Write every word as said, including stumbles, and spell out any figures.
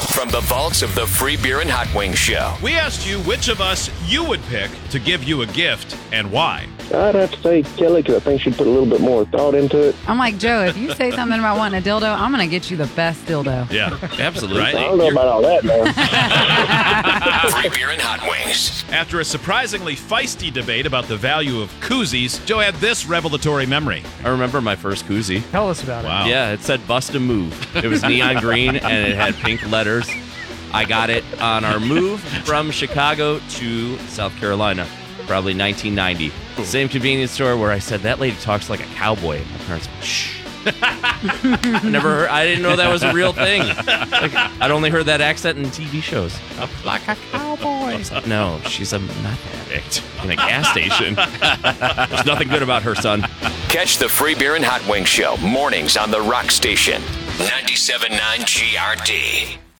from the vaults of the Free Beer and Hot Wings Show. We asked you which of us you would pick to give you a gift and why. I'd have to say Kelly because I think she'd put a little bit more thought into it. I'm like, Joe, if you say something about wanting a dildo, I'm going to get you the best dildo. Yeah, absolutely. Right? I don't know You're- about all that, man. Free Beer and Hot Wings. After a surprisingly feisty debate about the value of koozies, Joe had this revelatory memory. I remember my first koozie. Tell us about Wow. Yeah, it said bust a move. It was neon green and it had pink letters. I got it on our move from Chicago to South Carolina, probably nineteen ninety. Same convenience store where I said, that lady talks like a cowboy. And my parents went, shh. I never heard, I didn't know that was a real thing. Like, I'd only heard that accent in T V shows. Like a cowboy. No, she's a meth addict in a gas station. There's nothing good about her, son. Catch the Free Beer and Hot Wings Show mornings on the Rock Station. ninety-seven point nine G R D.